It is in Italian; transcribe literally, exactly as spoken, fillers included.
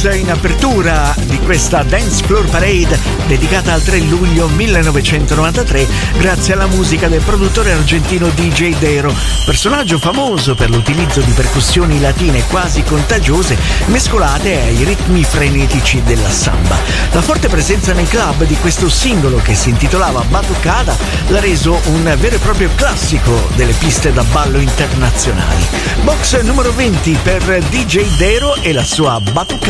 Box in apertura di questa Dance Floor Parade dedicata al tre luglio millenovecentonovantatré grazie alla musica del produttore argentino D J Dero, personaggio famoso per l'utilizzo di percussioni latine quasi contagiose mescolate ai ritmi frenetici della samba. La forte presenza nei club di questo singolo, che si intitolava Batucada, l'ha reso un vero e proprio classico delle piste da ballo internazionali. Box numero venti per D J Dero e la sua Batucada.